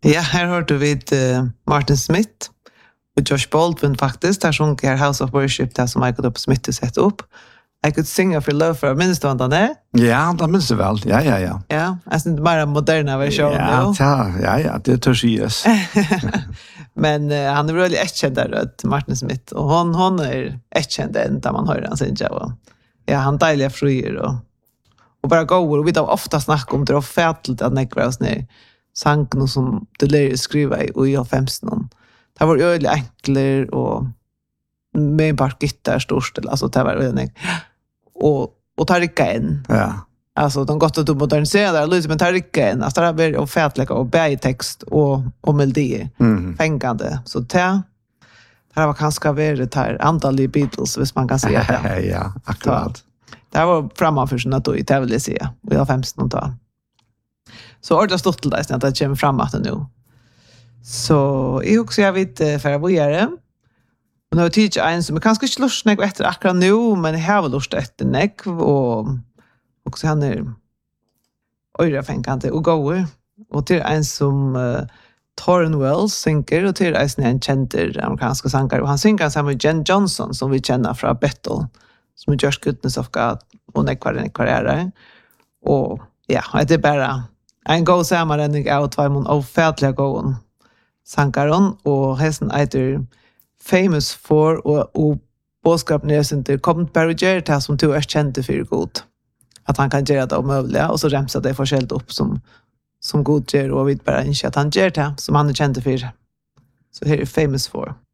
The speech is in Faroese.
Ja, här hörde vi Martin Smith och Josh Baldwin faktiskt. Där sjunger här House of Worship, där som Michael Smith har sett upp. I could sing for love for, minns du vad det? Ja, det minns jag väl. Ja. Ja, alltså inte bara moderna version. Ja, det törs yes. Men han är väldigt erkänd där, Martin Smith. Och hon är erkänd än man hör han säga. Ja, han dejliga fröjer och bara går och vi då ofta snackar om det och fätligt att nekva oss ner sång som det lär skriva i 15. Det var öliga enkler och med bara gitarr storstil, alltså det var väldigt och tar ricka in. Ja. Alltså de gott att modernisera det lite men tar ricka in. Alltså det blir och fätliga och bergtext och melodi. Fängande. Så det var kanske väldigt här antal i Beatles, hvis man kan säga det. Ja, akkurat. Det var framför sig då i det vill jag säga. Vi har 15 tal. Så ordet stått till det att det kommer framåt nu. Så jag vet för att börja. Och nu har jag en som är ganska inte lust efter akkurat nu, men jag har väl lust efter näck och också han är öjrafänkande och goer. Och till en som Torrin Wells synger och till en känter amerikanska sångare. Och han synger sammen med Jen Johnson som vi känner från Bethel. Som är Just Goodness of God och nekvar. Och ja, det är bara en god sammanränning av två mån ofärdliga gåen sankaron och hästen heter Famous for och bådskapen är inte kommit bara göra det som du är känd för god. Att han kan göra det omövliga och så remsa det forskjellt upp som god gör och vet bara inte att han gör det som han är känd för. Så här är Famous for.